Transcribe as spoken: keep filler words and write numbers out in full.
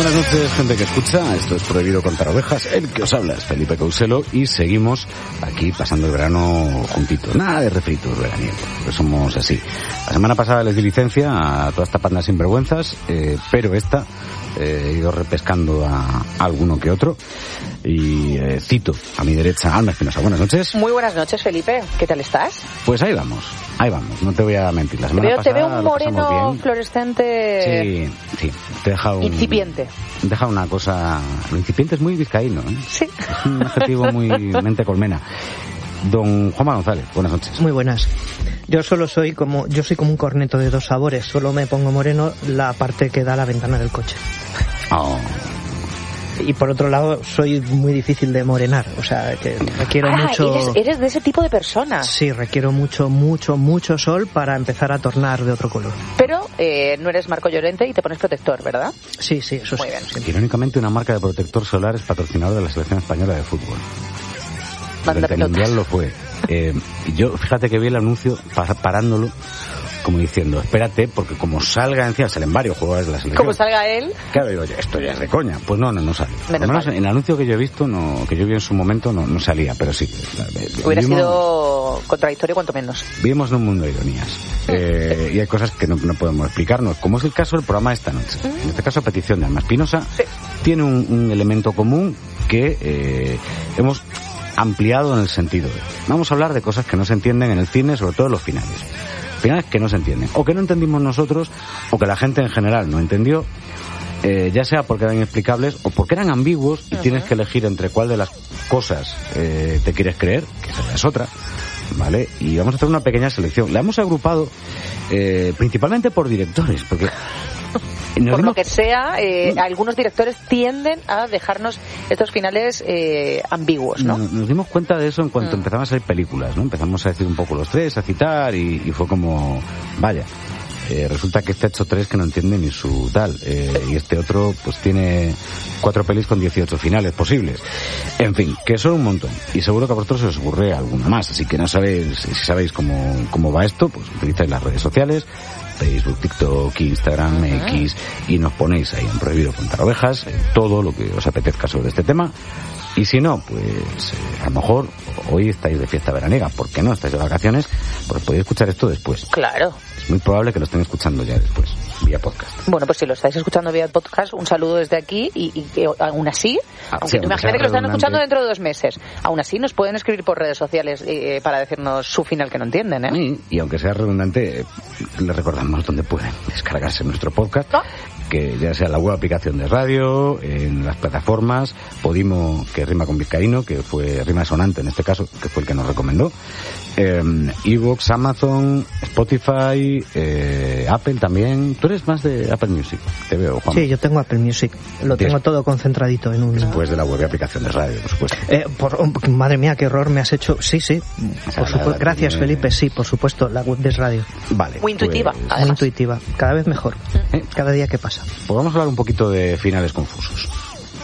buenas noches, gente que escucha. Esto es Prohibido Contar Ovejas. El que os habla es Felipe Couselo y seguimos aquí pasando el verano juntitos. Nada de refritos veraniegos, pues somos así. La semana pasada les di licencia a toda esta panda sinvergüenzas, eh, pero esta eh, he ido repescando a, a alguno que otro. Y eh, cito a mi derecha Alma Espinosa. Buenas noches. Muy buenas noches, Felipe. ¿Qué tal estás? Pues ahí vamos, ahí vamos. No te voy a mentir. La semana Veo, pasada te veo un moreno fluorescente. Sí, sí. Te deja un... Incipiente. Deja una cosa... Lo incipiente es muy vizcaíno, ¿eh? Sí. Es un adjetivo muy mente colmena. Don Juanma González, buenas noches. Muy buenas. Yo solo soy como... Yo soy como un corneto de dos sabores. Solo me pongo moreno la parte que da a la ventana del coche. Oh... Y por otro lado, soy muy difícil de morenar, o sea, que requiero ah, mucho... Eres, eres de ese tipo de persona. Sí, requiero mucho, mucho, mucho sol para empezar a tornar de otro color. Pero eh, no eres Marco Llorente y te pones protector, ¿verdad? Sí, sí, eso muy sí. Bien. Sí. Irónicamente, una marca de protector solar es patrocinador de la selección española de fútbol. Durante el Mundial lo fue. Eh, yo, fíjate que vi el anuncio parándolo, como diciendo, espérate, porque como salga encima, salen varios jugadores de la selección. Como salga él. Claro, digo, esto ya es de coña. Pues no, no, no sale. Por lo menos mal. en el anuncio que yo he visto, no, que yo vi en su momento, no, no salía, pero sí. Hubiera vivimos, sido contradictorio cuanto menos. Vivimos en un mundo de ironías. Eh, y hay cosas que no, no podemos explicarnos, como es el caso del programa de esta noche. Uh-huh. En este caso, a petición de Alma Espinosa, sí. Tiene un, un elemento común que eh, hemos ampliado en el sentido de... Vamos a hablar de cosas que no se entienden en el cine, sobre todo en los finales. Finales que no se entienden, o que no entendimos nosotros, o que la gente en general no entendió, eh, ya sea porque eran inexplicables o porque eran ambiguos y uh-huh. Tienes que elegir entre cuál de las cosas eh, te quieres creer, que esa es otra, ¿vale? Y vamos a hacer una pequeña selección. La hemos agrupado eh, principalmente por directores, porque... Por dimos... lo que sea, eh, no. algunos directores tienden a dejarnos estos finales eh, ambiguos, ¿no? Nos, nos dimos cuenta de eso en cuanto mm. empezamos a salir películas, ¿no? Empezamos a decir un poco los tres, a citar, y, y fue como, vaya, eh, resulta que este ha hecho tres que no entiende ni su tal, eh, y este otro pues tiene cuatro pelis con dieciocho finales posibles. En fin, que son un montón, y seguro que a vosotros se os ocurre alguna más, así que no sabéis, si sabéis cómo, cómo va esto, pues utilizáis las redes sociales, Facebook, TikTok, Instagram, uh-huh. X, y nos ponéis ahí en Prohibido Contar Ovejas, eh, todo lo que os apetezca sobre este tema. Y si no, pues eh, a lo mejor hoy estáis de fiesta veraniega, ¿por qué no? Estáis de vacaciones, pues podéis escuchar esto después. Claro. Es muy probable que lo estén escuchando ya después, vía podcast. Bueno, pues si lo estáis escuchando vía podcast, un saludo desde aquí, y, y, y aún así, ah, aunque sí, imagínate que lo están escuchando dentro de dos meses, aún así nos pueden escribir por redes sociales eh, para decirnos su final que no entienden, ¿eh? Sí, y aunque sea redundante, eh, les recordamos dónde pueden descargarse nuestro podcast. ¿No? Que ya sea en la web aplicación de radio, en las plataformas, Podimo, que rima con vizcaíno, que fue rima sonante en este caso, que fue el que nos recomendó, eh, iVoox, Amazon, Spotify, eh, Apple también. Tú eres más de Apple Music, te veo, Juan. Sí, yo tengo Apple Music, lo tengo todo concentradito en un... Después de la web de aplicación de radio, por supuesto. Eh, por, oh, madre mía, qué error me has hecho. Sí, sí, por supuesto. Gracias, tiene... Felipe, sí, por supuesto, la web de radio. Vale. Muy intuitiva. Pues, muy intuitiva, cada vez mejor, ¿Eh? cada día que pasa. Pues vamos a hablar un poquito de finales confusos.